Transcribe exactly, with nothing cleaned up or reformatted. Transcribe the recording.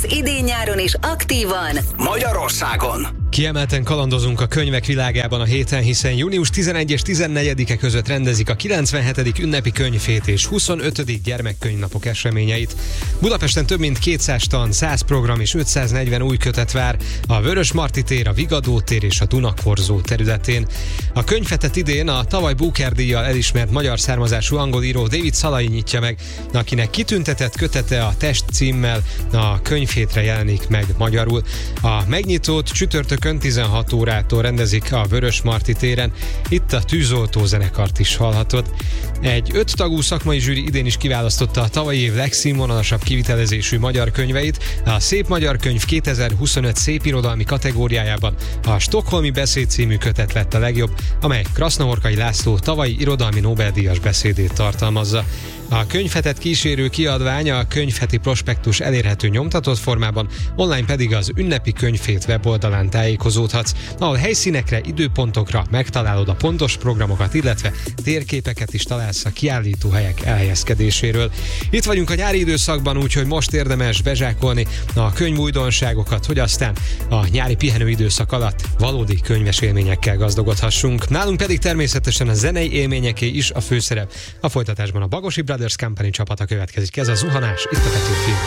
Egész idén-nyáron is aktívan Magyarországon. Kiemelten kalandozunk a könyvek világában a héten, hiszen június tizenegy és tizennegyedike között rendezik a kilencvenhetedik ünnepi könyvhét és huszonötödik gyermekkönyvnapok eseményeit. Budapesten több mint kétszáz stand, száz program és ötszáznegyven új kötet vár a Vörösmarty tér, a Vigadó tér és a Dunakorzó területén. A könyvhetet idén a tavaly Booker-díjjal elismert magyar származású angol író David Szalai nyitja meg, akinek kitüntetett kötete a Test címmel a könyvhétre jelenik meg magyarul. A megnyitót csütörtökön tizenhat órától rendezik a Vörösmarty téren, itt a Tűzoltó zenekart is hallhatod. Egy öt tagú szakmai zsűri idén is kiválasztotta a tavalyi év legszínvonalasabb kivitelezésű magyar könyveit. A Szép Magyar Könyv kétezer-huszonöt szépirodalmi kategóriájában a Stockholmi Beszéd című kötet lett a legjobb, amely Krasznahorkai László tavalyi irodalmi Nobel-díjas beszédét tartalmazza. A könyvhetet kísérő kiadvány a könyvheti prospektus elérhető nyomtatott formában, online pedig az ünnepi könyvhét weboldalán tájékozódhatsz, ahol helyszínekre, időpontokra megtalálod a pontos programokat, illetve térképeket is találsz a kiállítóhelyek elhelyezkedéséről. Itt vagyunk a nyári időszakban, úgyhogy most érdemes bezsákolni a könyvújdonságokat, hogy aztán a nyári pihenőidőszak alatt valódi könyves élményekkel gazdagodhassunk. Nálunk pedig természetesen a zenei élményeké is a főszerep. A folytatásban a Bagosi Brothers Company csapata következik. Ez a Zuhanás, itt a Petőfi.